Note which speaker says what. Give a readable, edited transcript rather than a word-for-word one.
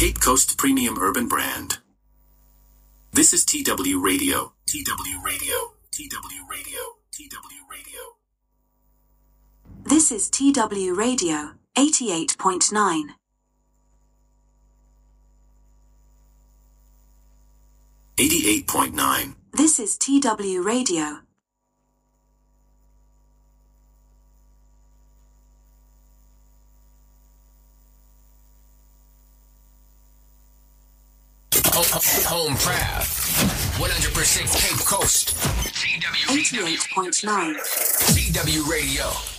Speaker 1: Cape Coast premium urban brand. This is TW Radio. TW Radio. TW Radio. TW Radio.
Speaker 2: This is TW Radio, 88.9. This is TW Radio.
Speaker 3: Home proud. 100% Cape Coast.
Speaker 2: 88.9.
Speaker 3: TW Radio.